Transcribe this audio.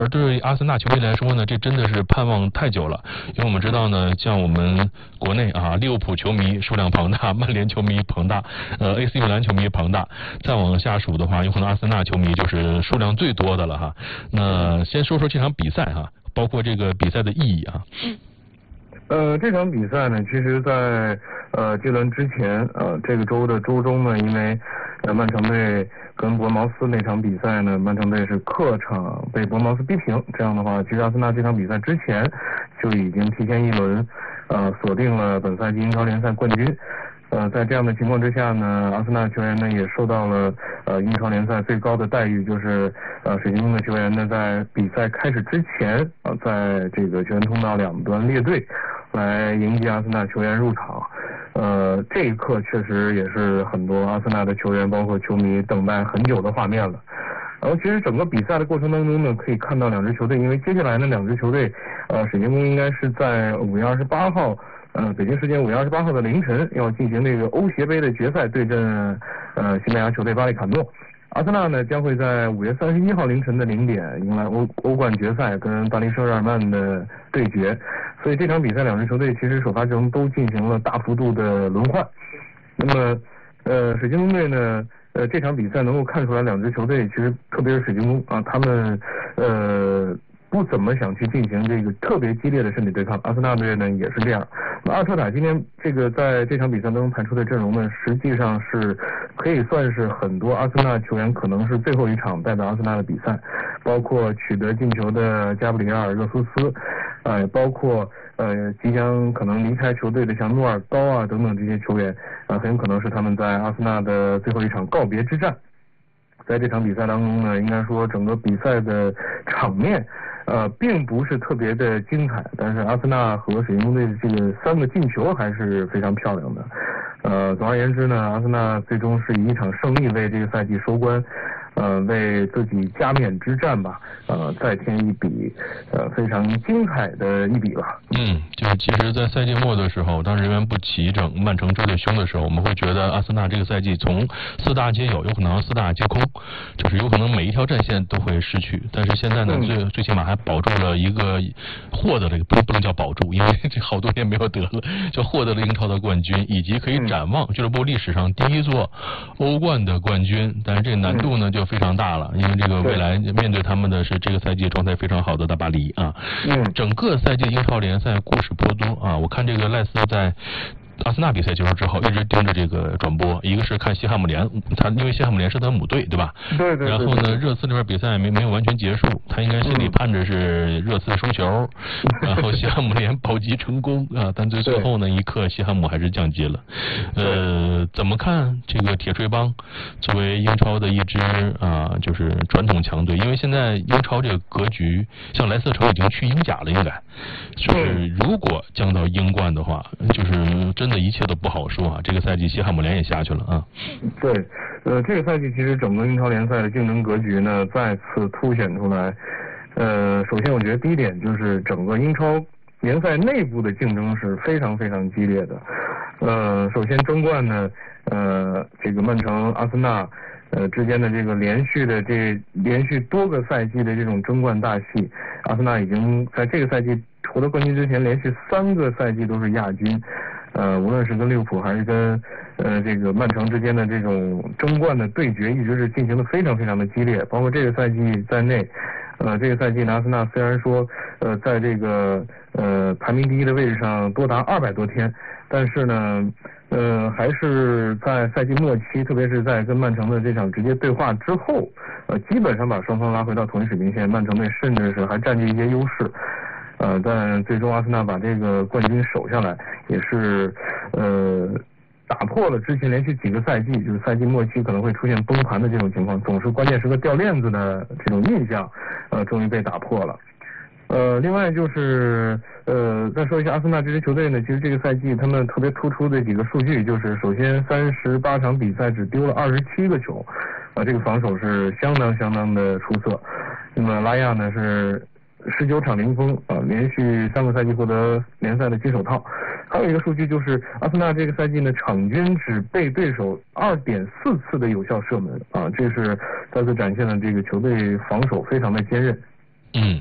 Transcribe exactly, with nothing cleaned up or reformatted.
而对阿森纳球迷来说呢，这真的是盼望太久了，因为我们知道呢，像我们国内啊，利物浦球迷数量庞大，曼联球迷庞大，呃 ，A C 米兰球迷庞大，再往下数的话，有可能阿森纳球迷就是数量最多的了哈。那先说说这场比赛哈，包括这个比赛的意义啊。 呃，这场比赛呢，其实在呃这轮之前，呃这个周的周中呢，因为呃曼城队跟伯恩茅斯那场比赛呢，曼城队是客场被伯恩茅斯逼平，这样的话，其实阿森纳这场比赛之前就已经提前一轮呃锁定了本赛季英超联赛冠军。呃，在这样的情况之下呢，阿森纳球员呢也受到了呃英超联赛最高的待遇，就是呃水晶宫的球员呢在比赛开始之前啊、呃，在这个球员通道两端列队来迎接阿森纳球员入场。呃，这一刻确实也是很多阿森纳的球员包括球迷等待很久的画面了。然后其实整个比赛的过程当中呢，可以看到两支球队，因为接下来呢两支球队，呃水晶宫应该是在五月二十八号。呃，北京时间五月二十八号的凌晨要进行这个欧协杯的决赛对阵呃西班牙球队巴利坎诺。阿森纳呢将会在五月三十一号凌晨的零点迎来欧欧冠决赛跟巴黎圣日耳曼的对决。所以这场比赛两支球队其实首发阵容都进行了大幅度的轮换。那么呃水晶宫队呢，呃这场比赛能够看出来两支球队其实特别是水晶宫啊，他们呃不怎么想去进行这个特别激烈的身体对抗。阿森纳队呢也是这样。那阿尔特塔今天这个在这场比赛当中排出的阵容呢，实际上是可以算是很多阿森纳球员可能是最后一场代表阿森纳的比赛，包括取得进球的加布里埃尔·热苏斯，呃，包括呃即将可能离开球队的像诺尔高啊等等这些球员，啊、呃，很有可能是他们在阿森纳的最后一场告别之战。在这场比赛当中呢，应该说整个比赛的场面呃，并不是特别的精彩，但是阿森纳和水晶宫队的这个三个进球还是非常漂亮的。呃，总而言之呢，阿森纳最终是以一场胜利为这个赛季收官，呃，为自己加冕之战吧，呃，再添一笔呃非常精彩的一笔吧。 嗯，就是其实，在赛季末的时候，当人员不齐整，曼城追得凶的时候，我们会觉得阿森纳这个赛季从四大皆有，有可能四大皆空，就是有可能每一条战线都会失去。但是现在呢，最最起码还保住了一个，获得了一个不不能叫保住，因为这好多年没有得了，就获得了英超的冠军，以及可以展望俱乐部历史上第一座欧冠的冠军。但是这个难度呢就非常大了，因为这个未来面对他们的是这个赛季状态非常好的大巴黎啊。 嗯， 整个赛季英超联赛故事颇多啊，我看这个赖斯在阿森纳比赛结束之后一直盯着这个转播，一个是看西汉姆联，他因为西汉姆联是他母队对吧？ 对 对, 对。 然后呢，热刺这边比赛没没有完全结束，他应该心里盼着是热刺输球，嗯、然后西汉姆联保级成功啊，但最最后呢一刻西汉姆还是降级了。呃，怎么看这个铁锤帮作为英超的一支啊，就是传统强队？因为现在英超这个格局，像莱斯特城已经去英甲了，应该就是如果降到英冠的话，就是真的一切都不好说啊。这个赛季西汉姆联也下去了啊。 对，呃，这个赛季其实整个英超联赛的竞争格局呢再次凸显出来。呃，首先我觉得第一点就是整个英超联赛内部的竞争是非常非常激烈的。呃，首先争冠呢，呃，这个曼城、阿森纳呃之间的这个连续的这连续多个赛季的这种争冠大戏，阿森纳已经在这个赛季获得冠军之前，连续三个赛季都是亚军。呃，无论是跟利物浦还是跟呃这个曼城之间的这种争冠的对决，一直是进行的非常非常的激烈。包括这个赛季在内，呃，这个赛季呢，阿森纳虽然说呃在这个呃排名第一的位置上多达二百多天，但是呢，呃，还是在赛季末期，特别是在跟曼城的这场直接对话之后，呃，基本上把双方拉回到同一水平线。曼城队甚至是还占据一些优势。呃，但最终阿森纳把这个冠军守下来，也是呃打破了之前连续几个赛季，就是赛季末期可能会出现崩盘的这种情况，总是关键时刻掉链子的这种印象，呃，终于被打破了。呃，另外就是呃，再说一下阿森纳这支球队呢，其实这个赛季他们特别突出的几个数据，就是首先三十八场比赛只丢了二十七个球，啊、呃，这个防守是相当相当的出色。那么拉亚呢是十九场零封啊，连续三个赛季获得联赛的金手套。还有一个数据就是阿森纳这个赛季呢，场均只被对手 二点四 次的有效射门啊，这是再次展现了这个球队防守非常的坚韧。 嗯。